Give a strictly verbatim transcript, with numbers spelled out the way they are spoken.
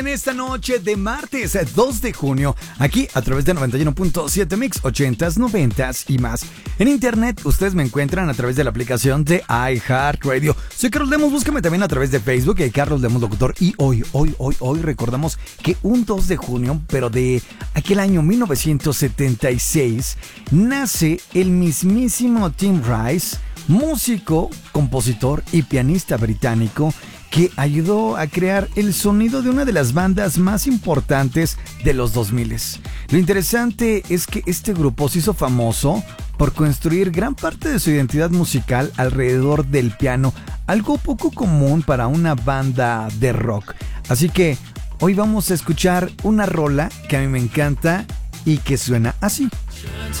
En esta noche de martes dos de junio, aquí a través de noventa y uno punto siete Mix, ochentas, noventas y más. En internet ustedes me encuentran a través de la aplicación de iHeartRadio. Soy Carlos Lemos, búscame también a través de Facebook, y Carlos Lemos Locutor. Y hoy, hoy, hoy, hoy recordamos que un dos de junio, pero de aquel año mil novecientos setenta y seis, nace el mismísimo Tim Rice, músico, compositor y pianista británico, que ayudó a crear el sonido de una de las bandas más importantes de los dos mil. Lo interesante es que este grupo se hizo famoso por construir gran parte de su identidad musical alrededor del piano, algo poco común para una banda de rock. Así que hoy vamos a escuchar una rola que a mí me encanta y que suena así.